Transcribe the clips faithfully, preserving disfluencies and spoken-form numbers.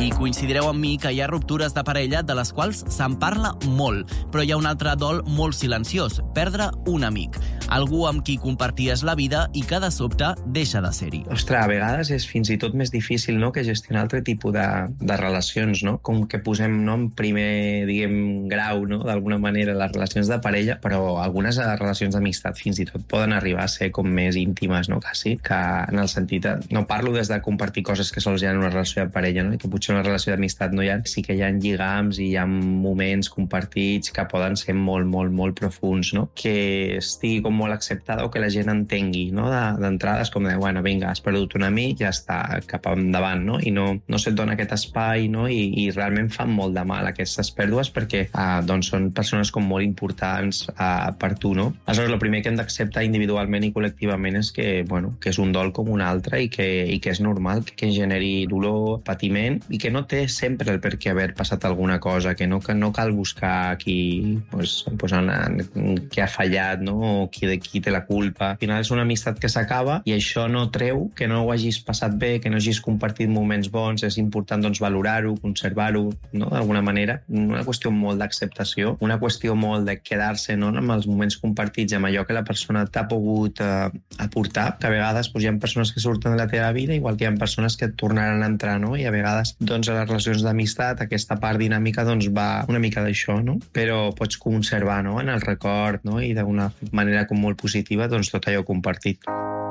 I coincidireu amb mi que hi ha ruptures de parella de les quals se'n parla molt, però hi ha un altre dol molt silenciós, perdre un amic, algú amb qui comparties la vida i que de sobte deixa de ser-hi. Ostres, a vegades és fins i tot més difícil, no?, que gestionar altre tipus de, de relacions, no? Com que posem, no, en primer, diguem, grau, no?, d'alguna manera, les relacions de parella, però algunes relacions d'amistat fins i tot poden arribar a ser com més íntimes, no?, quasi, que en el sentit de, no parlo des de compartir coses que sols hi ha en una relació de parella, no?, i que potser una relació d'amistat no hi ha, sí que hi ha lligams i hi ha moments compartits que poden ser molt, molt, molt profuns, no?, que estigui com molt acceptada o que la gent entengui, no?, d'entrada és com de, bueno, vinga, has perdut un amic, ja està, cap endavant, no?, i no, no se't dona aquest espai, no?, i, i realment fan molt de mal aquestes pèrdues perquè eh, doncs són persones com molt importants eh, per tu, no? Aleshores, el primer que hem d'acceptar individualment i col·lectivament és que, bueno, que és un dol com un altre i que, i que és normal que, que generi dolor, patiment i que no té sempre el per què haver passat alguna cosa, que no, que no cal buscar qui, pues, pues, en, en, qui ha fallat, no?, o qui, de qui té la culpa. Al final és una amistat que s'acaba i això no treu que no ho hagis passat bé, que no hagis compartit moments bons, és important doncs valorar-ho, conservar-ho, no?, d'alguna manera. Una qüestió molt d'acceptació, una qüestió molt de quedar-se, no?, amb els moments compartits, amb allò que la persona t'ha pogut eh, aportar, que a vegades pues, hi ha persones que surten de la teva vida, igual que hi ha persones que et tornaran a entrar, no?, i a vegades doncs, a les relacions d'amistat aquesta part dinàmica doncs, va una mica d'això, no?, però pots conservar, no?, en el record, no?, i d'una manera com molt positiva doncs, tot allò compartit.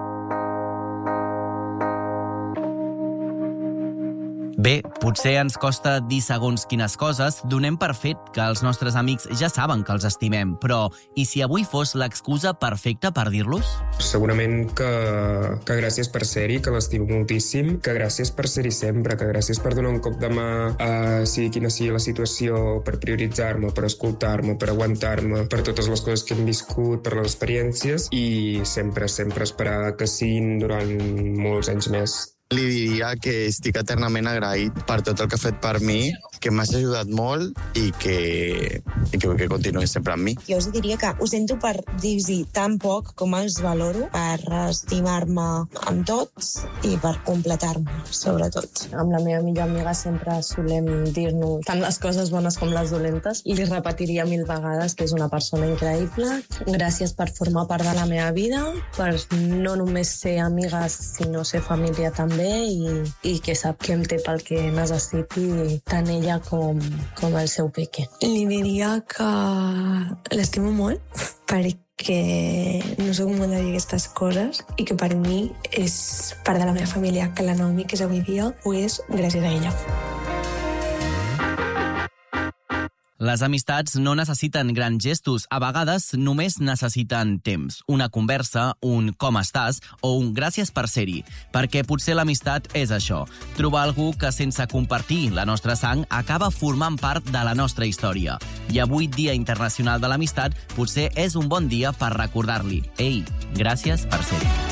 Bé, potser ens costa dir segons quines coses, donem per fet que els nostres amics ja saben que els estimem, però i si avui fos l'excusa perfecta per dir-los? Segurament que, que gràcies per ser-hi, que l'estimo moltíssim, que gràcies per ser-hi sempre, que gràcies per donar un cop de mà a sigui quina sigui la situació, per prioritzar-me, per escoltar-me, per aguantar-me, per totes les coses que hem viscut, per les experiències i sempre, sempre esperar que siguin durant molts anys més. Li diria que estic eternament agraït per tot el que ha fet per mi, que m'has ajudat molt i que, i que, que continuï sempre amb mi. Jo us diria que ho sento per dir-hi tan poc com els valoro, per estimar-me amb tots i per completar-me, sobretot. Amb la meva millor amiga sempre solem dir-nos tant les coses bones com les dolentes i li repetiria mil vegades que és una persona increïble. Gràcies per formar part de la meva vida, per no només ser amigues, sinó ser família també, i, i que sap que em té pel que necessiti tant ella com, com el seu peque. Li diria que l'estimo molt perquè no soc molt de dir aquestes coses i que per mi és part de la meva família, que la Naomi que és avui dia ho és gràcies a ella. Les amistats no necessiten grans gestos, a vegades només necessiten temps, una conversa, un com estàs o un gràcies per ser-hi, perquè potser l'amistat és això, trobar algú que sense compartir la nostra sang acaba formant part de la nostra història. I avui, Dia Internacional de l'Amistat, potser és un bon dia per recordar-li, ei, gràcies per ser-hi.